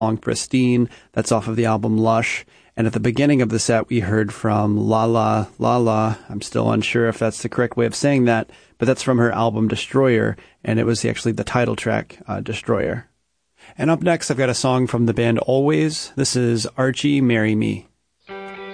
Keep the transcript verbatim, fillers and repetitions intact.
song Pristine. That's off of the album Lush. And at the beginning of the set, we heard from La La La La. I'm still unsure if that's the correct way of saying that, but that's from her album Destroyer, and it was actually the title track, uh, Destroyer. And up next, I've got a song from the band Always. This is Archie, Marry Me.